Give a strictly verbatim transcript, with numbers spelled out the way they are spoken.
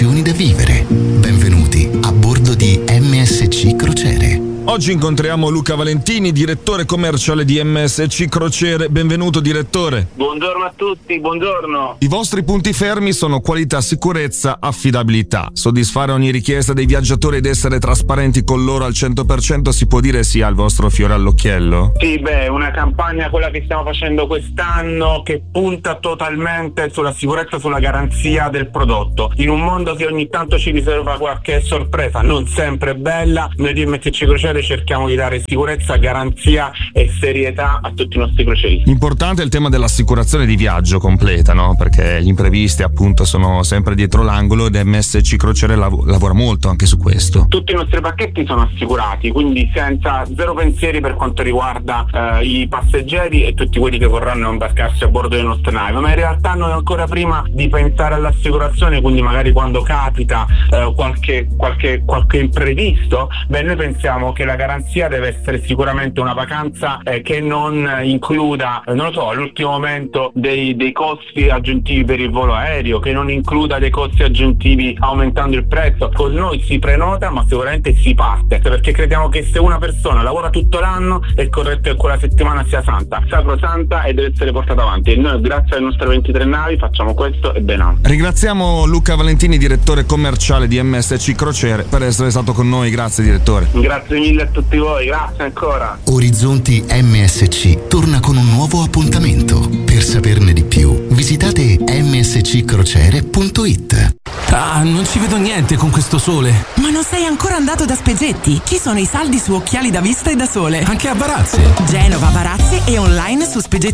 emozioni da vivere. Benvenuti a bordo di M S C Crociere. Oggi incontriamo Luca Valentini, direttore commerciale di M S C Crociere. Benvenuto, direttore. Buongiorno a tutti, buongiorno. I vostri punti fermi sono qualità, sicurezza, affidabilità. Soddisfare ogni richiesta dei viaggiatori ed essere trasparenti con loro al cento per cento si può dire sia il vostro fiore all'occhiello? Sì, beh, una campagna, quella che stiamo facendo quest'anno, che punta totalmente sulla sicurezza, sulla garanzia del prodotto. In un mondo che ogni tanto ci riserva qualche sorpresa, non sempre bella, noi di M S C Crociere cerchiamo di dare sicurezza, garanzia e serietà a tutti i nostri crocieristi. Importante è il tema dell'assicurazione di viaggio completa, no? Perché gli imprevisti appunto sono sempre dietro l'angolo ed M S C Crociere lav- lavora molto anche su questo. Tutti i nostri pacchetti sono assicurati, quindi senza zero pensieri per quanto riguarda eh, i passeggeri e tutti quelli che vorranno imbarcarsi a bordo delle nostre navi. Ma in realtà noi ancora prima di pensare all'assicurazione, quindi magari quando capita eh, qualche, qualche, qualche imprevisto, beh, noi pensiamo che la garanzia deve essere sicuramente una vacanza eh, che non includa, eh, non lo so, all'ultimo momento dei, dei costi aggiuntivi per il volo aereo, che non includa dei costi aggiuntivi aumentando il prezzo. Con noi si prenota, ma sicuramente si parte, perché crediamo che se una persona lavora tutto l'anno è corretto che quella settimana sia santa, sacrosanta e deve essere portata avanti. E noi, grazie alle nostre ventitré navi, facciamo questo e ben altro. Ringraziamo Luca Valentini, direttore commerciale di M S C Crociere, per essere stato con noi. Grazie, direttore. Grazie mille a tutti voi, grazie ancora. Orizzonti M S C torna con un nuovo appuntamento. Per saperne di più, visitate m s c crociere punto i t. Ah, non ci vedo niente con questo sole. Ma non sei ancora andato da Spegetti? Ci sono i saldi su occhiali da vista e da sole. Anche a Barazze. Genova, Barazze e online su Spegetti.